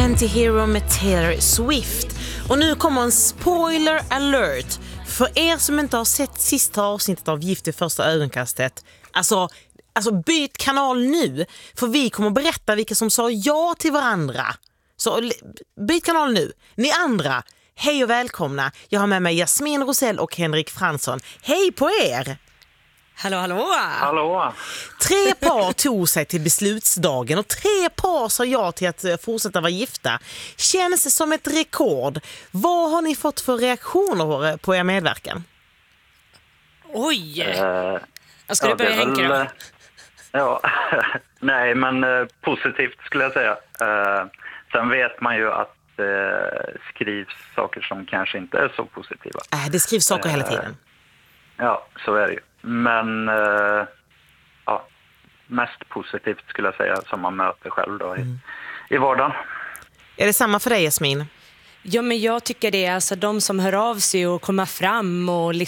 Antihero med Taylor Swift. Och nu kommer en spoiler alert. För er som inte har sett sista avsnittet av Gift i första ögonkastet. Alltså byt kanal nu. För vi kommer berätta vilka som sa ja till varandra. Så byt kanal nu. Ni andra, hej och välkomna. Jag har med mig Jasmin Rosell och Henrik Fransson. Hej på er! Hallå, hallå! Hallå! 3 par tog sig till beslutsdagen och 3 par sa ja till att fortsätta vara gifta. Känns som ett rekord. Vad har ni fått för reaktioner på er medverkan? Oj! Ska du börja, Henke då? Ja, nej men positivt skulle jag säga. Sen vet man ju att skrivs saker som kanske inte är så positiva. Det skrivs saker hela tiden. Ja, så är det ju. Men ja, mest positivt skulle jag säga som man möter själv då i vardagen. Är det samma för dig, Jasmin? Ja, men jag tycker det är alltså de som hör av sig och kommer fram och